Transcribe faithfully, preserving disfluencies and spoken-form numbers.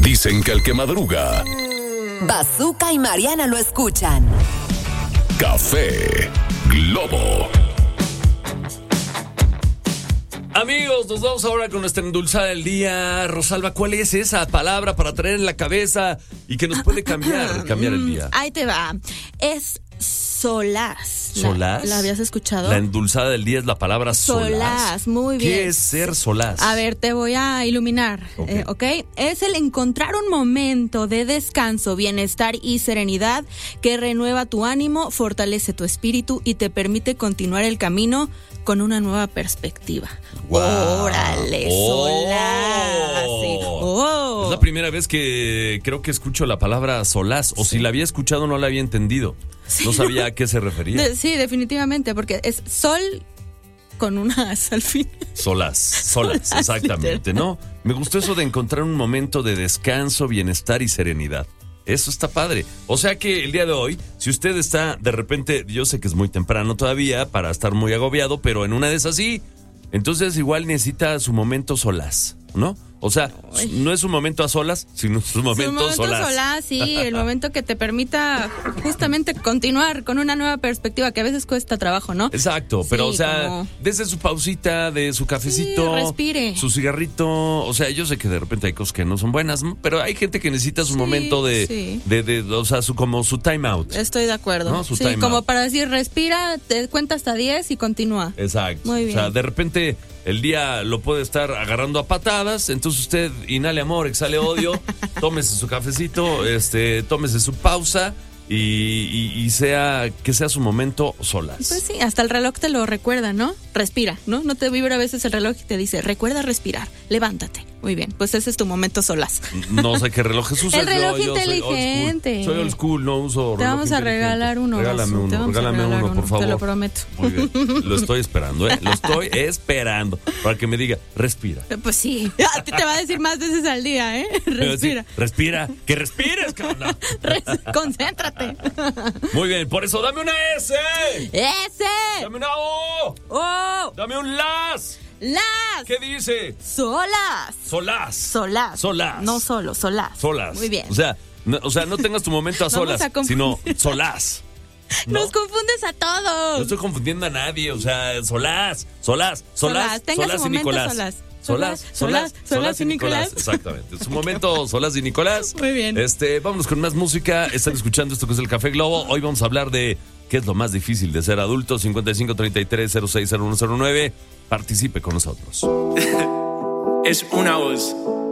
Dicen que el que madruga, Bazooka y Mariana lo escuchan. Café Globo. Amigos, nos vamos ahora con nuestra endulzada del día. Rosalba, ¿cuál es esa palabra para traer en la cabeza y que nos puede cambiar, cambiar el día? Ahí te va. Es solaz. ¿Solaz? ¿La, ¿La habías escuchado? La endulzada del día es la palabra solaz. Solaz, muy bien. ¿Qué es ser solaz? A ver, te voy a iluminar, Ok. eh, ¿ok? Es el encontrar un momento de descanso, bienestar y serenidad que renueva tu ánimo, fortalece tu espíritu y te permite continuar el camino con una nueva perspectiva. Wow. ¡Órale, Oh. solaz! Sí. Oh. Es la primera vez que creo que escucho la palabra solaz, o si la había escuchado no la había entendido. No sabía a qué se refería. De- sí, definitivamente, porque es sol con una as al fin. Solaz, solaz, Solaz, exactamente, ¿no? Me gustó eso de encontrar un momento de descanso, bienestar y serenidad. Eso está padre. O sea que el día de hoy, si usted está de repente, yo sé que es muy temprano todavía para estar muy agobiado, pero en una de esas sí, entonces igual necesita su momento solaz, ¿no? O sea, Ay. no es un momento a solas, sino su momento, Su momento solaz. solaz, sí, el momento que te permita justamente continuar con una nueva perspectiva que a veces cuesta trabajo, ¿no? Exacto, pero Sí, o sea, como- desde su pausita, de su cafecito, Sí, respire. su cigarrito, o sea, yo sé que de repente hay cosas que no son buenas, pero hay gente que necesita su Sí, momento de, sí. de, de, o sea, su, como su time out. Estoy de acuerdo. No, su sí, time como out. para decir, respira, te cuenta hasta diez y continúa. Exacto. Muy O sea, bien. de repente el día lo puede estar agarrando a patadas, entonces usted inhale amor, exhale odio, tómese su cafecito, este, tómese su pausa y, y, y sea que sea su momento solas. Pues sí, hasta el reloj te lo recuerda, ¿no? Respira, ¿no? No te vibra a veces el reloj y te dice, recuerda respirar, levántate. Muy bien, pues ese es tu momento solaz. No sé qué relojes usas. El reloj yo, yo soy old inteligente. school. Soy old school, no uso Te reloj vamos a inteligente. regalar uno. Regálame Basu, te uno, vamos a regálame regalar uno, por favor. Te lo prometo. Muy bien. Lo estoy esperando, ¿eh? Lo estoy esperando para que me diga, respira. Pues sí, a ti te va a decir más veces al día, ¿eh? Me va a decir, Respira. respira, que respires, cabrón. Res- concéntrate. Muy bien, por eso dame una S. ¡Ese! Dame una O. ¡Oh! Dame un las. ¡Las! ¿Qué dice? ¡Solas! Solaz. Solaz. Solaz. No solo, solaz. Solas. Muy bien. O sea, no, o sea, no tengas tu momento a Vamos solas, a confundir. sino solaz. ¿no? Nos confundes a todos. No estoy confundiendo a nadie, o sea, Solás, Solás, Solás, Solás, tenga Solás su y momento Nicolás. Solás. Solás, Solás, Solás, Solás y Nicolás. Exactamente. Su momento Solás y Nicolás. Muy bien. Este, vámonos con más música. Están escuchando esto que es el Café Globo. Hoy vamos a hablar de qué es lo más difícil de ser adulto. cincuenta y cinco, treinta y tres, cero seis, cero uno cero nueve. Participe con nosotros. Es una voz.